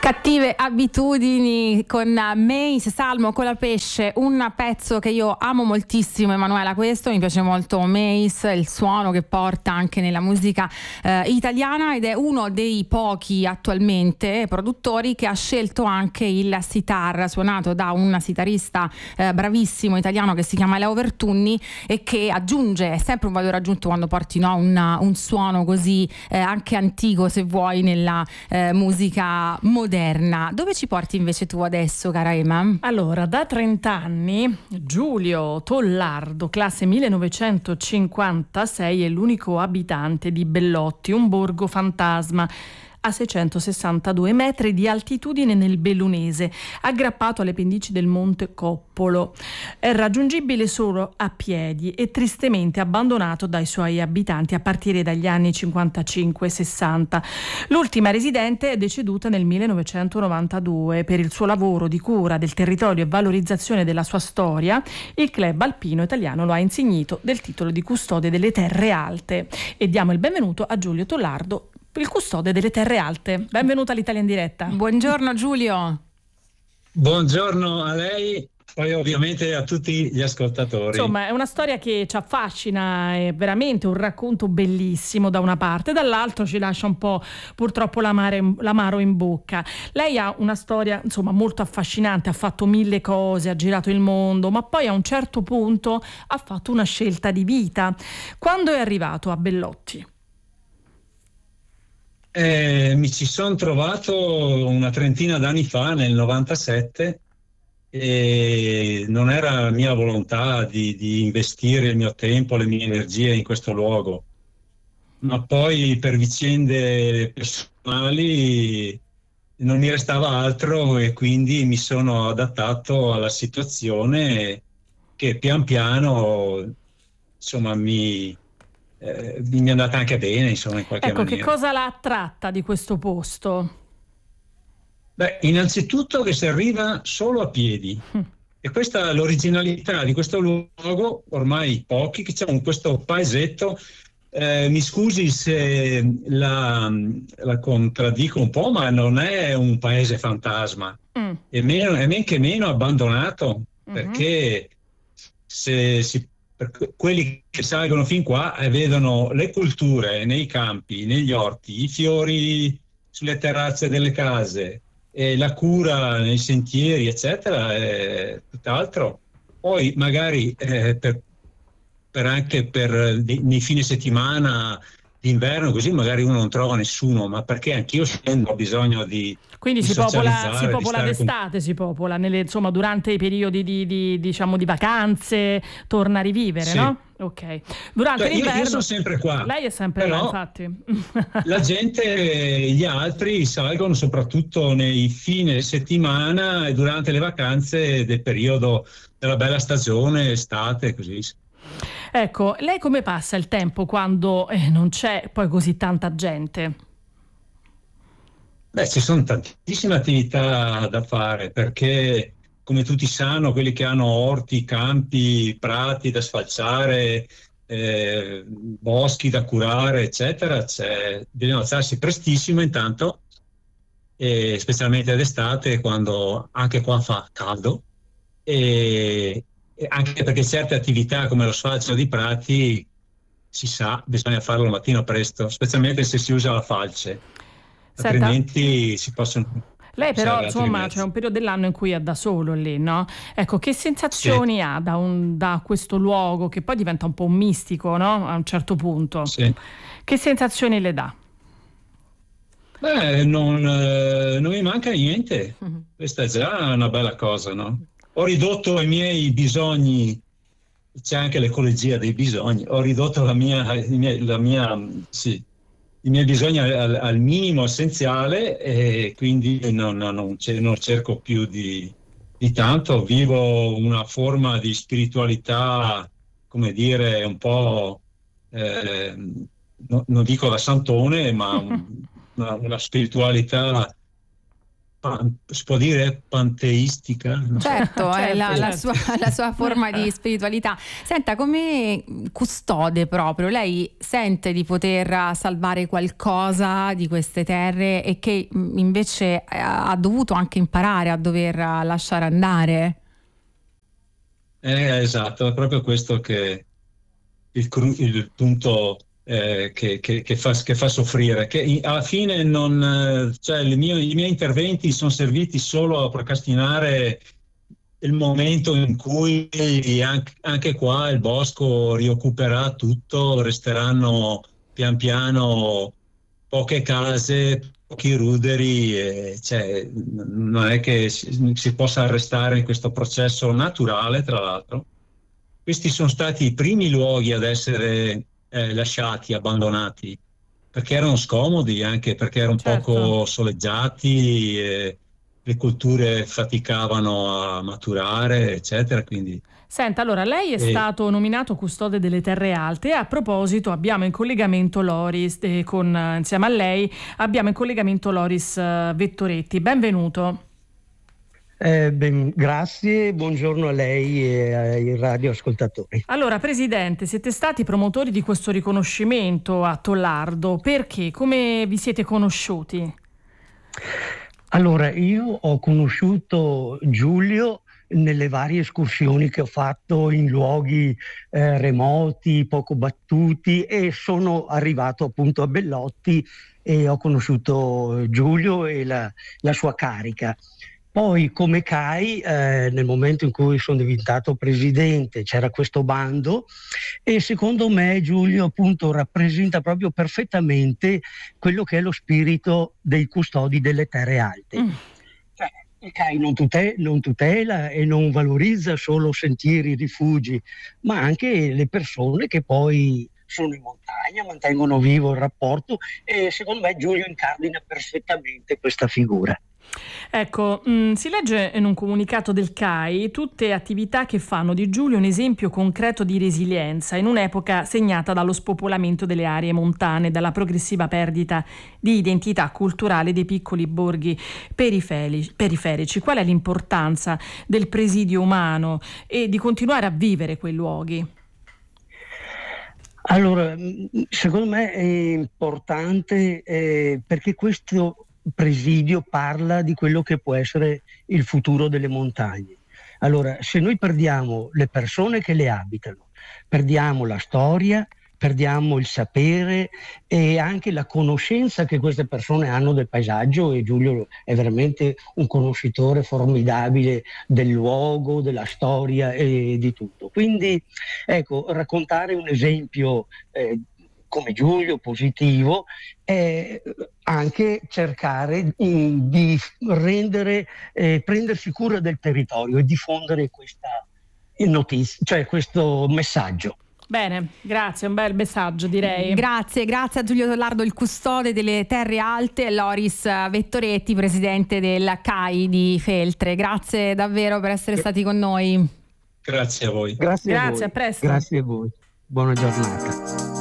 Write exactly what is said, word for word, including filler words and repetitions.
Cattive abitudini con Mace, Salmo con la pesce, un pezzo che io amo moltissimo, Emanuela. Questo mi piace molto, Mace, il suono che porta anche nella musica eh, italiana, ed è uno dei pochi attualmente produttori che ha scelto anche il sitar, suonato da un sitarista eh, bravissimo italiano che si chiama Leo Vertunni, e che aggiunge, è sempre un valore aggiunto quando porti, no, un, un suono così eh, anche antico, se vuoi, nella eh, musica moderna. Dove ci porti invece tu adesso, cara Ema? Allora, da trenta anni Giulio Tollardo, classe millenovecentocinquantasei, è l'unico abitante di Bellotti, un borgo fantasma a seicentosessantadue metri di altitudine nel Bellunese, aggrappato alle pendici del Monte Coppolo. È raggiungibile solo a piedi e tristemente abbandonato dai suoi abitanti a partire dagli anni cinquantacinque sessanta. L'ultima residente è deceduta nel millenovecentonovantadue. Per il suo lavoro di cura del territorio e valorizzazione della sua storia, il Club Alpino Italiano lo ha insignito del titolo di custode delle terre alte. E diamo il benvenuto a Giulio Tollardo, il custode delle terre alte. Benvenuto all'Italia in diretta. Buongiorno Giulio. Buongiorno a lei, poi ovviamente a tutti gli ascoltatori. Insomma, è una storia che ci affascina, è veramente un racconto bellissimo da una parte, dall'altro ci lascia un po' purtroppo l'amare, l'amaro in bocca. Lei ha una storia, insomma, molto affascinante, ha fatto mille cose, ha girato il mondo, ma poi a un certo punto ha fatto una scelta di vita. Quando è arrivato a Bellotti? Eh, mi ci sono trovato una trentina d'anni fa, nel novantasette, e non era mia volontà di, di investire il mio tempo, le mie energie in questo luogo, ma poi per vicende personali non mi restava altro e quindi mi sono adattato alla situazione che pian piano, insomma, mi... Eh, mi è andata anche bene, insomma, in qualche ecco, maniera. Che cosa l'ha attratta di questo posto? Beh, innanzitutto che si arriva solo a piedi, mm. e questa è l'originalità di questo luogo, ormai pochi, che c'è questo paesetto. Eh, mi scusi se la, la contraddico un po', ma non è un paese fantasma, mm. e, meno, e men che meno abbandonato, mm-hmm. perché se si per quelli che salgono fin qua e vedono le culture nei campi, negli orti, i fiori sulle terrazze delle case, e la cura nei sentieri, eccetera, è tutt'altro. Poi magari eh, per, per anche per nei fine settimana d'inverno, così magari uno non trova nessuno, ma perché anch'io scendo, ho bisogno di quindi di si popola, si di popola d'estate, con... si popola nelle, insomma, durante i periodi di, di diciamo di vacanze, torna a rivivere, sì. No? Ok. Durante cioè, l'inverno io, io sono sempre qua. Lei è sempre però là, infatti. La gente, gli altri salgono soprattutto nei fine settimana e durante le vacanze del periodo della bella stagione, estate, così. Ecco, lei come passa il tempo quando eh, non c'è poi così tanta gente? Beh, ci sono tantissime attività da fare, perché come tutti sanno, quelli che hanno orti, campi, prati da sfalciare, eh, boschi da curare, eccetera, c'è, bisogna alzarsi prestissimo intanto, e specialmente d'estate, quando anche qua fa caldo, e, e anche perché certe attività come lo sfalcio di prati, si sa, bisogna farlo al mattino presto, specialmente se si usa la falce. Senta, altrimenti si possono... Lei però, insomma, c'è un periodo dell'anno in cui è da solo lì, no? Ecco, che sensazioni sì. ha da, un, da questo luogo che poi diventa un po' un mistico, no? A un certo punto. Sì. Che sensazioni le dà? Beh, non, eh, non mi manca niente. Mm-hmm. Questa è già una bella cosa, no? Ho ridotto i miei bisogni, c'è anche l'ecologia dei bisogni, ho ridotto la mia, la mia sì, i miei bisogni al, al minimo essenziale, e quindi non, non, non cerco più di, di tanto. Vivo una forma di spiritualità, come dire, un po', eh, no, non dico da santone, ma un, una, una spiritualità si può dire panteistica? Non so. Certo, è Certo, la, la certo. sua, la sua forma di spiritualità. Senta, come custode proprio, lei sente di poter salvare qualcosa di queste terre e che mh, invece ha dovuto anche imparare a dover lasciare andare? Eh, esatto, è proprio questo che il, cru- il punto eh, che, che- che fa, che fa soffrire, che in- alla fine non, eh, cioè, il mio- i miei interventi sono serviti solo a procrastinare il momento in cui anche, anche qua il bosco rioccuperà tutto, resteranno pian piano poche case, pochi ruderi, e, cioè, non è che si, si possa arrestare in questo processo naturale, tra l'altro. Questi sono stati i primi luoghi ad essere eh, lasciati, abbandonati, perché erano scomodi, anche perché erano Certo. poco soleggiati, e le colture faticavano a maturare, eccetera. Quindi, Senta, allora lei è eh, stato nominato custode delle terre alte e a proposito abbiamo in collegamento Loris, eh, con, eh, insieme a lei abbiamo in collegamento Loris eh, Vettoretti. Benvenuto. Eh, ben, grazie, buongiorno a lei e ai radioascoltatori. Allora, Presidente, siete stati promotori di questo riconoscimento a Tollardo. Perché? Come vi siete conosciuti? Allora, io ho conosciuto Giulio nelle varie escursioni che ho fatto in luoghi eh, remoti, poco battuti, e sono arrivato appunto a Bellotti e ho conosciuto Giulio e la, la sua carica. Poi come C A I, eh, nel momento in cui sono diventato presidente, c'era questo bando e secondo me Giulio appunto rappresenta proprio perfettamente quello che è lo spirito dei custodi delle terre alte. Mm. Cioè, il C A I non tutela, non tutela e non valorizza solo sentieri, rifugi, ma anche le persone che poi sono in montagna, mantengono vivo il rapporto, e secondo me Giulio incardina perfettamente questa figura. Ecco, mh, si legge in un comunicato del C A I tutte attività che fanno di Giulio un esempio concreto di resilienza in un'epoca segnata dallo spopolamento delle aree montane, dalla progressiva perdita di identità culturale dei piccoli borghi periferi- periferici. Qual è l'importanza del presidio umano e di continuare a vivere quei luoghi? Allora, secondo me è importante eh, perché questo presidio parla di quello che può essere il futuro delle montagne. Allora, se noi perdiamo le persone che le abitano, perdiamo la storia, perdiamo il sapere e anche la conoscenza che queste persone hanno del paesaggio, e Giulio è veramente un conoscitore formidabile del luogo, della storia e di tutto. Quindi, ecco, raccontare un esempio eh, come Giulio, positivo, è anche cercare di, di rendere, eh, prendersi cura del territorio e diffondere questa notizia, cioè questo messaggio. Bene, grazie, un bel messaggio direi. Grazie, grazie a Giulio Tollardo, il custode delle terre alte, e Loris Vettoretti, presidente del C A I di Feltre. Grazie davvero per essere stati con noi. grazie a voi. Grazie, Grazie, a voi. a presto. Grazie a voi. Buona giornata.